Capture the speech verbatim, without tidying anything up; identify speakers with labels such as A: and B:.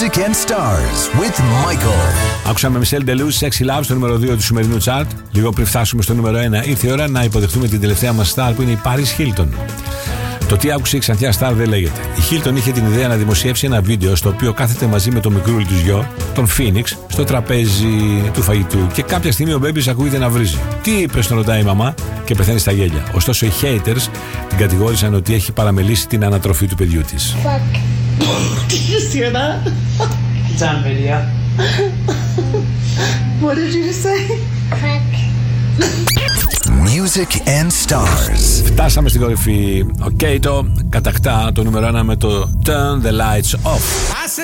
A: Music and Stars with Michael.
B: Άκουσαμε Michelle Deleuze, Sexy Love στο νούμερο δύο του σημερινού chart. Λίγο πριν φτάσουμε στο νούμερο ένα, ήρθε η ώρα να υποδεχτούμε την τελευταία μας star που είναι η Paris Hilton. Το τι άκουσε η ξανθιά Star δεν λέγεται. Η Hilton είχε την ιδέα να δημοσιεύσει ένα βίντεο στο οποίο κάθεται μαζί με το μικρούλι του γιο, τον Phoenix, στο τραπέζι του φαγητού και κάποια στιγμή ο Babies ακούγεται να βρίζει. Τι είπε, τον ρωτάει η μαμά και πεθαίνει στα γέλια. Ωστόσο οι haters την κατηγόρησαν ότι έχει παραμελήσει την ανατροφή του παιδιού της.
C: Fuck. Did you just hear that?
D: It's on video.
C: What did you just say?
A: Fuck. Music and Stars.
B: Φτάσαμε στην κορυφή. Ο Κέιτο κατακτά το νούμερο ένα με το Turn the Lights Off.